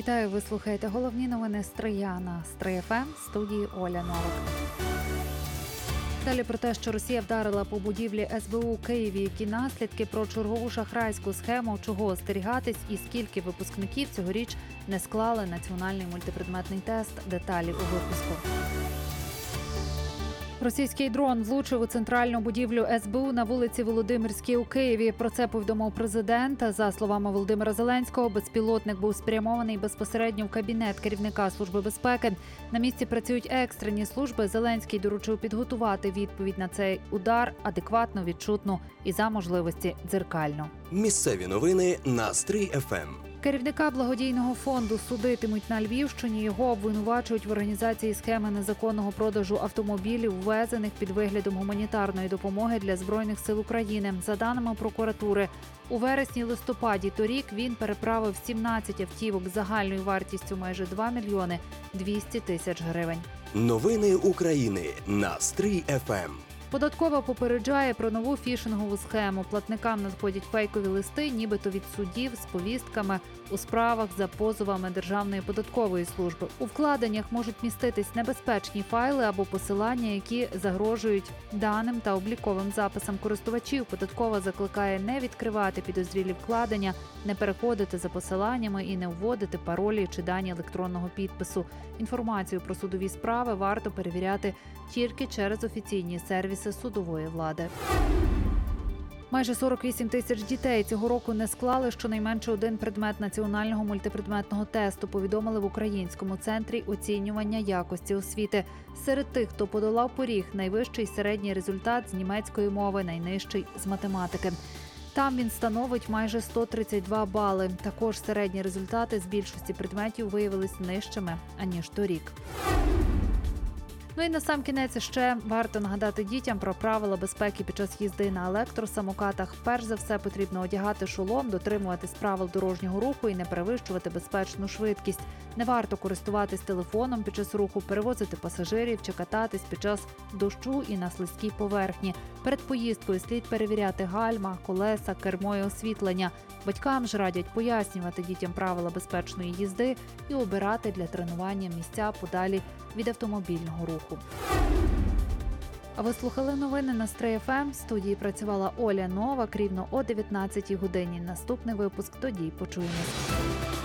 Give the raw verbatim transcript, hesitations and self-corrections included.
Вітаю, ви слухаєте головні новини Стрия на Стрий еф ем, в студії Оля Новик. Далі про те, що Росія вдарила по будівлі ес бе у у Києві, які наслідки, про чергову шахрайську схему, чого остерігатись і скільки випускників цьогоріч не склали національний мультипредметний тест. Деталі у випуску. Російський дрон влучив у центральну будівлю ес бе у на вулиці Володимирській у Києві. Про це повідомив президент. За словами Володимира Зеленського, безпілотник був спрямований безпосередньо в кабінет керівника Служби безпеки. На місці працюють екстрені служби. Зеленський доручив підготувати відповідь на цей удар адекватно, відчутно і за можливості дзеркально. Місцеві новини на Стрий еф ем. Керівника благодійного фонду судитимуть на Львівщині. Його обвинувачують в організації схеми незаконного продажу автомобілів, ввезених під виглядом гуманітарної допомоги для Збройних сил України. За даними прокуратури, у вересні-листопаді торік він переправив сімнадцять автівок з загальною вартістю майже два мільйони двісті тисяч гривень. Новини України на Стрий еф ем. Податкова попереджає про нову фішингову схему. Платникам надходять фейкові листи, нібито від судів з повістками у справах за позовами Державної податкової служби. У вкладеннях можуть міститись небезпечні файли або посилання, які загрожують даним та обліковим записам користувачів. Податкова закликає не відкривати підозрілі вкладення, не переходити за посиланнями і не вводити паролі чи дані електронного підпису. Інформацію про судові справи варто перевіряти тільки через офіційні сервіси судової влади. Майже сорок вісім тисяч дітей цього року не склали щонайменше один предмет національного мультипредметного тесту, повідомили в Українському центрі оцінювання якості освіти. Серед тих, хто подолав поріг, найвищий середній результат з німецької мови, найнижчий з математики. Там він становить майже сто тридцять два бали. Також середні результати з більшості предметів виявились нижчими, аніж торік. Ну і насамкінець ще варто нагадати дітям про правила безпеки під час їзди на електросамокатах. Перш за все потрібно одягати шолом, дотримуватись правил дорожнього руху і не перевищувати безпечну швидкість. Не варто користуватись телефоном під час руху, перевозити пасажирів чи кататись під час дощу і на слизькій поверхні. Перед поїздкою слід перевіряти гальма, колеса, кермо і освітлення. Батькам ж радять пояснювати дітям правила безпечної їзди і обирати для тренування місця подалі від автомобільного руху. А ви слухали новини на Стрий еф ем. В студії працювала Оля Новак. Рівно о дев'ятнадцятій годині. Наступний випуск. Тоді почуємось.